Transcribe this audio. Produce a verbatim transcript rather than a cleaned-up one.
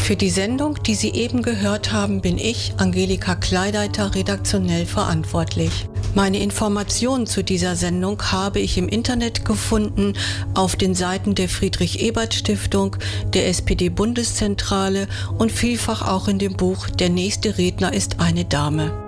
Für die Sendung, die Sie eben gehört haben, bin ich, Angelika Kleideiter, redaktionell verantwortlich. Meine Informationen zu dieser Sendung habe ich im Internet gefunden, auf den Seiten der Friedrich-Ebert-Stiftung, der S P D-Bundeszentrale und vielfach auch in dem Buch Der nächste Redner ist eine Dame.